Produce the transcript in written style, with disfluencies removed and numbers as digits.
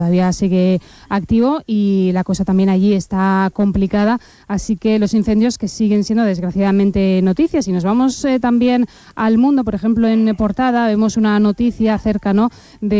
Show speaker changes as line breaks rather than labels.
todavía sigue activo y la cosa también allí está complicada, así que los incendios que siguen siendo desgraciadamente noticias. Y nos vamos también al mundo, por ejemplo, en portada vemos una noticia acerca, ¿no?, de